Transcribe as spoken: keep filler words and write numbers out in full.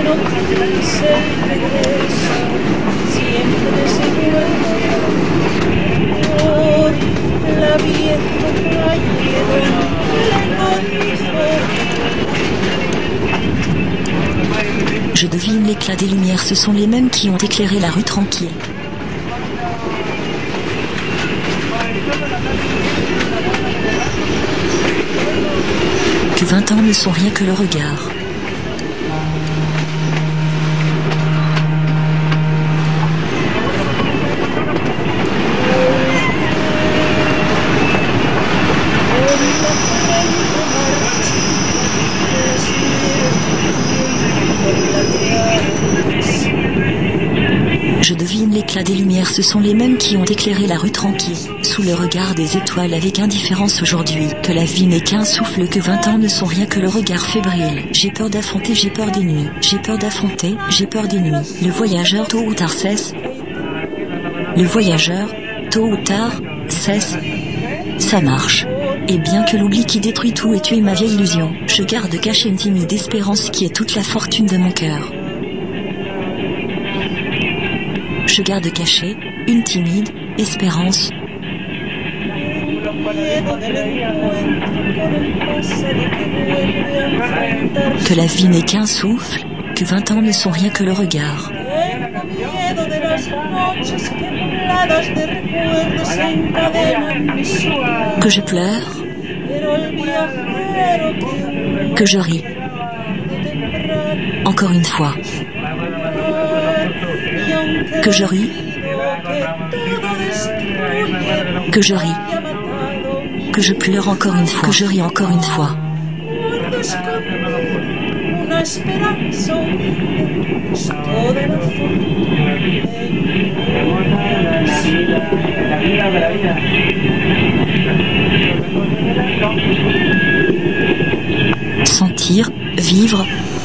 Je devine l'éclat des lumières, ce sont les mêmes qui ont éclairé la rue tranquille. Que vingt ans ne sont rien que le regard. Je devine l'éclat des lumières, ce sont les mêmes qui ont éclairé la rue tranquille, sous le regard des étoiles avec indifférence aujourd'hui, que la vie n'est qu'un souffle, que vingt ans ne sont rien que le regard fébrile. J'ai peur d'affronter, j'ai peur des nuits, j'ai peur d'affronter, j'ai peur des nuits. Le voyageur tôt ou tard cesse. Le voyageur, tôt ou tard, cesse. Ça marche. Et bien que l'oubli qui détruit tout ait tué ma vieille illusion, je garde cachée une timide espérance qui est toute la fortune de mon cœur. Je garde cachée une timide espérance. Que la vie n'est qu'un souffle, que vingt ans ne sont rien que le regard. Que je pleure, que je ris, encore une fois. Que je ris, que je ris, que je pleure encore une fois, que je ris encore une fois. Sentir, vivre,